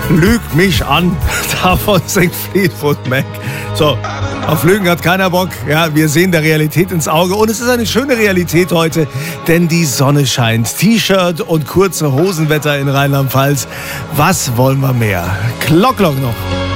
Lüg mich an. Davon singt Fleetwood Mac. So, auf Lügen hat keiner Bock. Ja, wir sehen der Realität ins Auge. Und es ist eine schöne Realität heute, denn die Sonne scheint. T-Shirt und kurze Hosenwetter in Rheinland-Pfalz. Was wollen wir mehr? Glock noch.